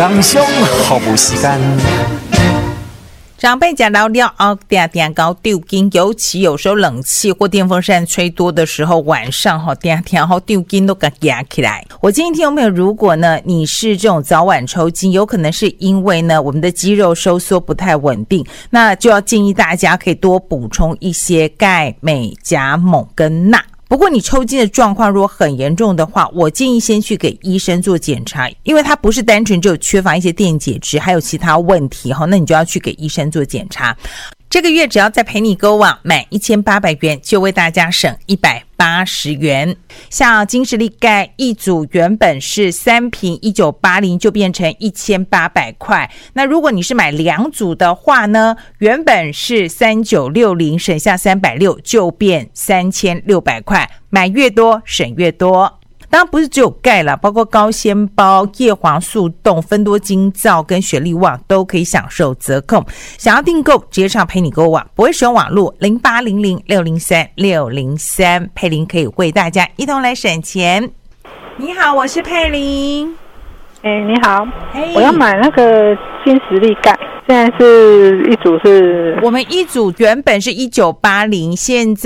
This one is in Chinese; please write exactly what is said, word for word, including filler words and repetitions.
工商服务时间。 长辈讲到了哦，点点高丢金，尤其有时候冷气或电风扇吹多的时候，晚上哈点点好丢金都给压起来。我建议听众朋友，如果呢你是这种早晚抽筋，有可能是因为呢我们的肌肉收缩不太稳定，那就要建议大家可以多补充一些钙、镁、钾、锰跟钠。不过你抽筋的状况如果很严重的话，我建议先去给医生做检查，因为它不是单纯只有缺乏一些电解质，还有其他问题，那你就要去给医生做检查。这个月只要在陪你购网满一千八百元，就为大家省一百八十元。像金士力钙一组原本是三瓶一九八零，就变成一千八百块。那如果你是买两组的话呢，原本是三九六零，省下三百六，就变三千六百块。买越多省越多。当然不是只有钙啦，包括高纤包、叶黄素冻、芬多精皂跟雪力旺都可以享受折扣。想要订购，直接上陪你购网，不会使用网络零八零零六零三六零三，佩玲可以为大家一同来省钱。你好，我是佩玲。 哎，你好， hey, 我要买那个金士力钙，现在是一组是， 我们一组原本是一九八零，现在